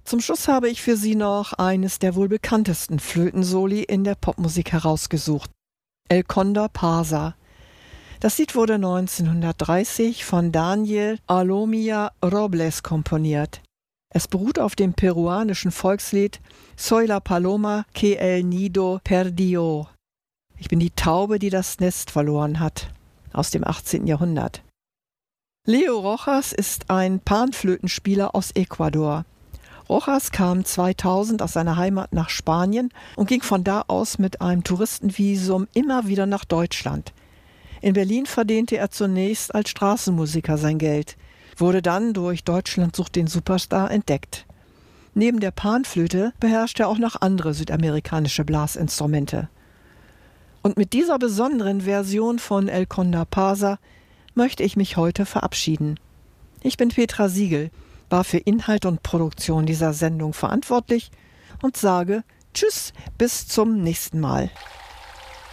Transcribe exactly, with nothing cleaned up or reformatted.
Zum Schluss habe ich für Sie noch eines der wohl bekanntesten Flötensoli in der Popmusik herausgesucht: El Condor Pasa. Das Lied wurde neunzehnhundertdreißig von Daniel Alomía Robles komponiert. Es beruht auf dem peruanischen Volkslied Soy la paloma que el nido perdió. Ich bin die Taube, die das Nest verloren hat, aus dem achtzehnten Jahrhundert. Leo Rojas ist ein Panflötenspieler aus Ecuador. Rojas kam zweitausend aus seiner Heimat nach Spanien und ging von da aus mit einem Touristenvisum immer wieder nach Deutschland. In Berlin verdiente er zunächst als Straßenmusiker sein Geld, wurde dann durch Deutschland sucht den Superstar entdeckt. Neben der Panflöte beherrscht er auch noch andere südamerikanische Blasinstrumente. Und mit dieser besonderen Version von El Condor Pasa möchte ich mich heute verabschieden. Ich bin Petra Siegel, war für Inhalt und Produktion dieser Sendung verantwortlich und sage Tschüss, bis zum nächsten Mal.